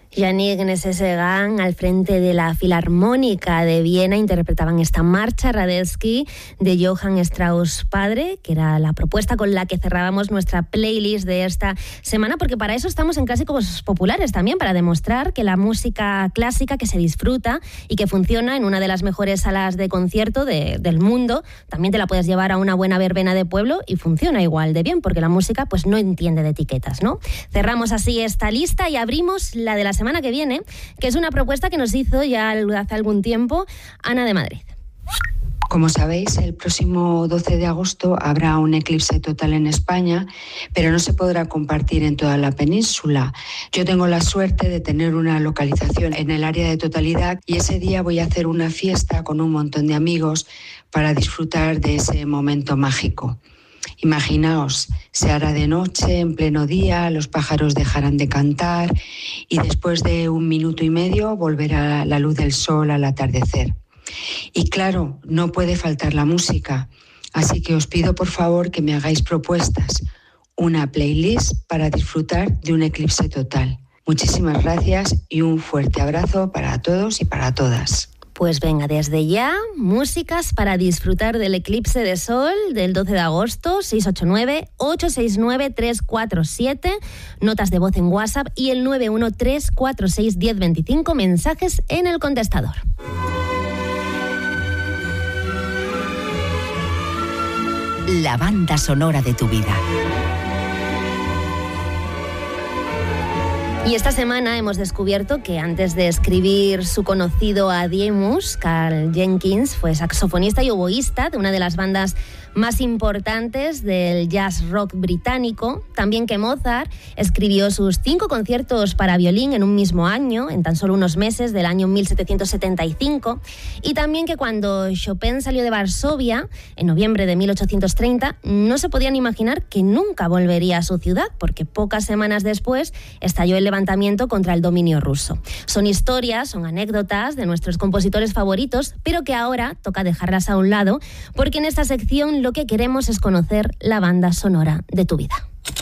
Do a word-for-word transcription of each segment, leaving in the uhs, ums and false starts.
Yannick Nézet-Séguin, al frente de la Filarmónica de Viena, interpretaban esta marcha Radetzky de Johann Strauss padre, que era la propuesta con la que cerrábamos nuestra playlist de esta semana, porque para eso estamos en Clásicos Populares también, para demostrar que la música clásica que se disfruta y que funciona en una de las mejores salas de concierto de, del mundo, también te la puedes llevar a una buena verbena de pueblo y funciona igual de bien, porque la música pues no entiende de etiquetas, ¿no? Cerramos así esta lista y abrimos la de la semana que viene, que es una propuesta que nos hizo ya hace algún tiempo Ana de Madrid. Como sabéis, el próximo doce de agosto habrá un eclipse total en España, pero no se podrá compartir en toda la península. Yo tengo la suerte de tener una localización en el área de totalidad y ese día voy a hacer una fiesta con un montón de amigos para disfrutar de ese momento mágico. Imaginaos, se hará de noche, en pleno día, los pájaros dejarán de cantar y después de un minuto y medio volverá la luz del sol al atardecer. Y claro, no puede faltar la música, así que os pido por favor que me hagáis propuestas, una playlist para disfrutar de un eclipse total. Muchísimas gracias y un fuerte abrazo para todos y para todas. Pues venga, desde ya, músicas para disfrutar del eclipse de sol del doce de agosto, seis ocho nueve, ocho seis nueve, tres cuatro siete, notas de voz en WhatsApp y el nueve uno tres cuatro seis uno cero dos cinco, mensajes en el contestador. La banda sonora de tu vida. Y esta semana hemos descubierto que antes de escribir su conocido Adiemus, Carl Jenkins fue saxofonista y oboísta de una de las bandas más importantes del jazz rock británico. También que Mozart escribió sus cinco conciertos para violín en un mismo año, en tan solo unos meses del año mil setecientos setenta y cinco. Y también que cuando Chopin salió de Varsovia, en noviembre de mil ochocientos treinta, no se podían imaginar que nunca volvería a su ciudad, porque pocas semanas después estalló el levantamiento contra el dominio ruso. Son historias, son anécdotas de nuestros compositores favoritos, pero que ahora toca dejarlas a un lado, porque en esta sección lo que queremos es conocer la banda sonora de tu vida.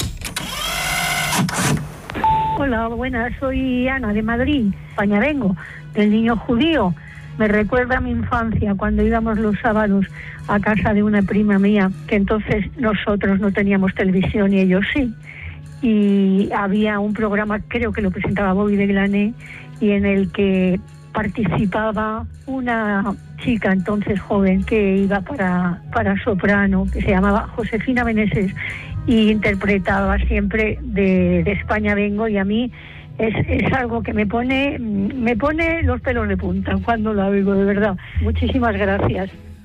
Hola, buenas, soy Ana de Madrid, España vengo, del niño judío. Me recuerda a mi infancia, cuando íbamos los sábados a casa de una prima mía, que entonces nosotros no teníamos televisión y ellos sí. Y había un programa, creo que lo presentaba Bobby de Glané, y en el que participaba una chica entonces joven que iba para, para soprano, que se llamaba Josefina Meneses, y interpretaba siempre de, de España vengo, y a mí es, es algo que me pone, me pone los pelos de punta cuando lo oigo, de verdad. Muchísimas gracias.